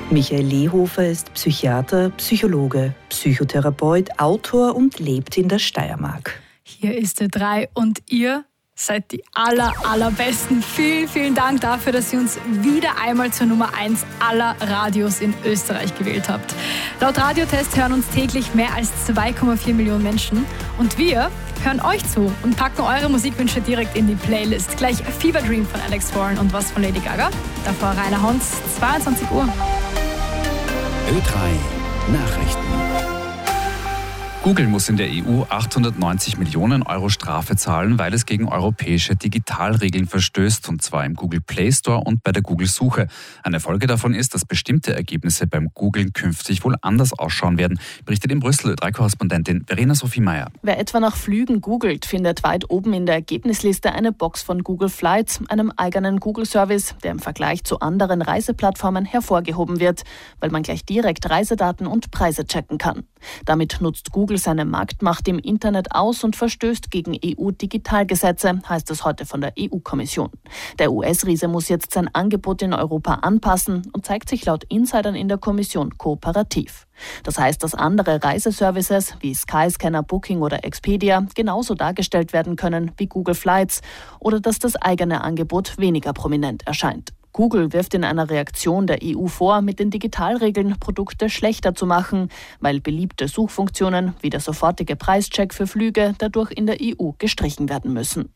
Michael Lehofer ist Psychiater, Psychologe, Psychotherapeut, Autor und lebt in der Steiermark. Hier ist Ö3 und ihr seid die allerbesten. Vielen, vielen Dank dafür, dass ihr uns wieder einmal zur Nummer 1 aller Radios in Österreich gewählt habt. Laut Radiotest hören uns täglich mehr als 2,4 Millionen Menschen und wir hören euch zu und packen eure Musikwünsche direkt in die Playlist. Gleich Fever Dream von Alex Warren und was von Lady Gaga. Davor Rainer Hons, 22 Uhr. Ö3 Nachrichten. Google muss in der EU 890 Millionen Euro Strafe zahlen, weil es gegen europäische Digitalregeln verstößt, und zwar im Google Play Store und bei der Google-Suche. Eine Folge davon ist, dass bestimmte Ergebnisse beim Googlen künftig wohl anders ausschauen werden, berichtet in Brüssel Ö3-Korrespondentin Verena Sophie Meyer. Wer etwa nach Flügen googelt, findet weit oben in der Ergebnisliste eine Box von Google Flights, einem eigenen Google-Service, der im Vergleich zu anderen Reiseplattformen hervorgehoben wird, weil man gleich direkt Reisedaten und Preise checken kann. Damit nutzt Google seine Marktmacht im Internet aus und verstößt gegen EU-Digitalgesetze, heißt es heute von der EU-Kommission. Der US-Riese muss jetzt sein Angebot in Europa anpassen und zeigt sich laut Insidern in der Kommission kooperativ. Das heißt, dass andere Reiseservices wie Skyscanner, Booking oder Expedia genauso dargestellt werden können wie Google Flights oder dass das eigene Angebot weniger prominent erscheint. Google wirft in einer Reaktion der EU vor, mit den Digitalregeln Produkte schlechter zu machen, weil beliebte Suchfunktionen wie der sofortige Preischeck für Flüge dadurch in der EU gestrichen werden müssen.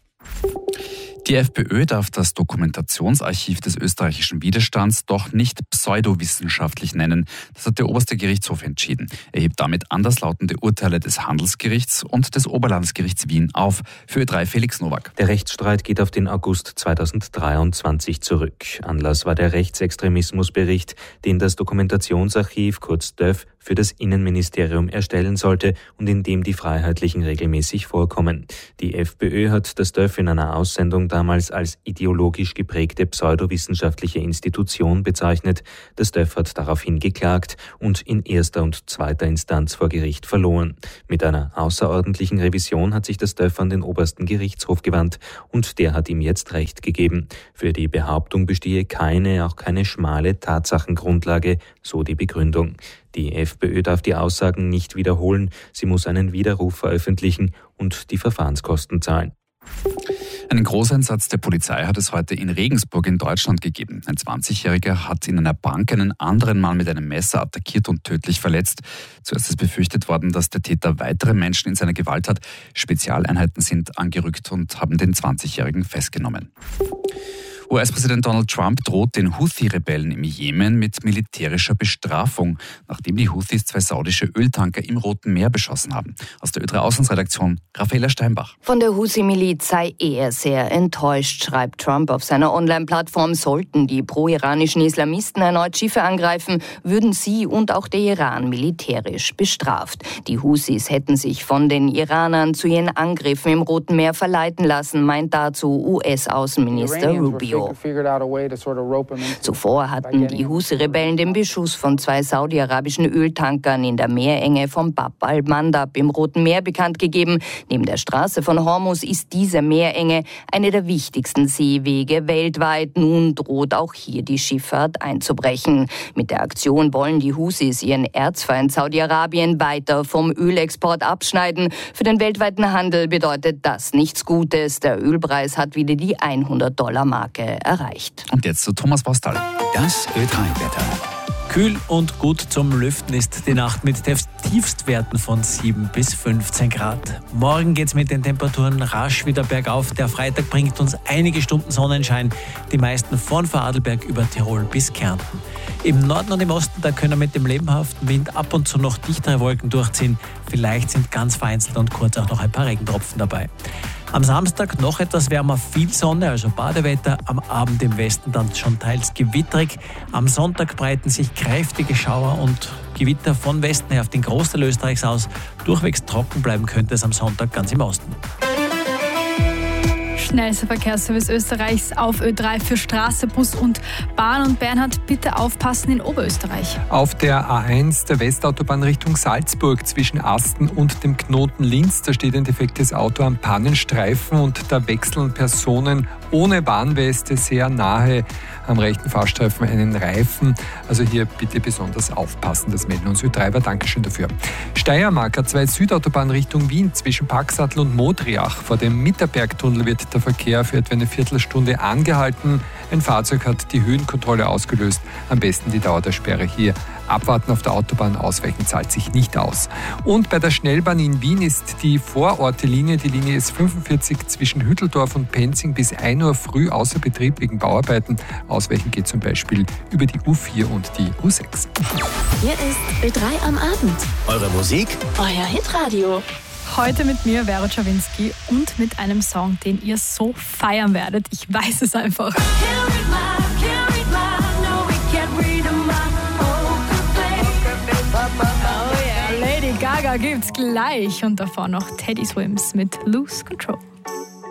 Die FPÖ darf das Dokumentationsarchiv des österreichischen Widerstands doch nicht pseudowissenschaftlich nennen. Das hat der oberste Gerichtshof entschieden. Er hebt damit anderslautende Urteile des Handelsgerichts und des Oberlandesgerichts Wien auf. Für Ö3 Felix Nowak. Der Rechtsstreit geht auf den August 2023 zurück. Anlass war der Rechtsextremismusbericht, den das Dokumentationsarchiv, kurz DÖF, für das Innenministerium erstellen sollte und in dem die Freiheitlichen regelmäßig vorkommen. Die FPÖ hat das DÖF in einer Aussendung damals als ideologisch geprägte pseudowissenschaftliche Institution bezeichnet. Das DÖF hat daraufhin geklagt und in erster und zweiter Instanz vor Gericht verloren. Mit einer außerordentlichen Revision hat sich das DÖF an den obersten Gerichtshof gewandt und der hat ihm jetzt Recht gegeben. Für die Behauptung bestehe auch keine schmale Tatsachengrundlage, so die Begründung. Die FPÖ darf die Aussagen nicht wiederholen, sie muss einen Widerruf veröffentlichen und die Verfahrenskosten zahlen. Einen Großeinsatz der Polizei hat es heute in Regensburg in Deutschland gegeben. Ein 20-Jähriger hat in einer Bank einen anderen Mann mit einem Messer attackiert und tödlich verletzt. Zuerst ist befürchtet worden, dass der Täter weitere Menschen in seiner Gewalt hat. Spezialeinheiten sind angerückt und haben den 20-Jährigen festgenommen. US-Präsident Donald Trump droht den Houthi-Rebellen im Jemen mit militärischer Bestrafung, nachdem die Houthis 2 saudische Öltanker im Roten Meer beschossen haben. Aus der Ö3-Auslandsredaktion Raffaela Steinbach. Von der Houthi-Miliz sei er sehr enttäuscht, schreibt Trump auf seiner Online-Plattform. Sollten die pro-iranischen Islamisten erneut Schiffe angreifen, würden sie und auch der Iran militärisch bestraft. Die Houthis hätten sich von den Iranern zu ihren Angriffen im Roten Meer verleiten lassen, meint dazu US-Außenminister Rubio. Zuvor hatten die Houthi-Rebellen den Beschuss von 2 saudi-arabischen Öltankern in der Meerenge von Bab al-Mandab im Roten Meer bekannt gegeben. Neben der Straße von Hormuz ist diese Meerenge eine der wichtigsten Seewege weltweit. Nun droht auch hier die Schifffahrt einzubrechen. Mit der Aktion wollen die Houthis ihren Erzfeind Saudi-Arabien weiter vom Ölexport abschneiden. Für den weltweiten Handel bedeutet das nichts Gutes. Der Ölpreis hat wieder die $100-Marke erreicht. Und jetzt zu Thomas Postal. Das Ö3-Wetter. Kühl und gut zum Lüften ist die Nacht mit Tiefstwerten von 7 bis 15 Grad. Morgen geht es mit den Temperaturen rasch wieder bergauf. Der Freitag bringt uns einige Stunden Sonnenschein, die meisten von Vorarlberg über Tirol bis Kärnten. Im Norden und im Osten, da können mit dem lebhaften Wind ab und zu noch dichtere Wolken durchziehen. Vielleicht sind ganz vereinzelt und kurz auch noch ein paar Regentropfen dabei. Am Samstag noch etwas wärmer, viel Sonne, also Badewetter. Am Abend im Westen dann schon teils gewitterig. Am Sonntag breiten sich kräftige Schauer und Gewitter von Westen her auf den Großteil Österreichs aus. Durchwegs trocken bleiben könnte es am Sonntag ganz im Osten. Schnellster Verkehrsservice Österreichs auf Ö3 für Straße, Bus und Bahn. Und Bernhard, bitte aufpassen in Oberösterreich. Auf der A1 der Westautobahn Richtung Richtung Salzburg zwischen Asten und dem Knoten Linz. Da steht ein defektes Auto am Pannenstreifen und da wechseln Personen ohne Warnweste sehr nahe am rechten Fahrstreifen einen Reifen. Also hier bitte besonders aufpassen, das melden uns Ö3. Dankeschön dafür. Steiermark A2 Südautobahn Richtung Wien zwischen Paxatl und Modriach. Vor dem Mitterbergtunnel wird der Verkehr für etwa eine Viertelstunde angehalten. Ein Fahrzeug hat die Höhenkontrolle ausgelöst. Am besten die Dauer der Sperre hier abwarten auf der Autobahn, ausweichen zahlt sich nicht aus. Und bei der Schnellbahn in Wien ist die Vororte-Linie, die Linie S45 zwischen Hütteldorf und Penzing bis 1 Uhr früh außer Betrieb wegen Bauarbeiten. Ausweichen geht zum Beispiel über die U4 und die U6. Hier ist Ö3 am Abend. Eure Musik, euer Hitradio. Heute mit mir, Vero Czawinski, und mit einem Song, den ihr so feiern werdet. Ich weiß es einfach. Oh yeah, Lady Gaga gibt's gleich. Und davor noch Teddy Swims mit Lose Control.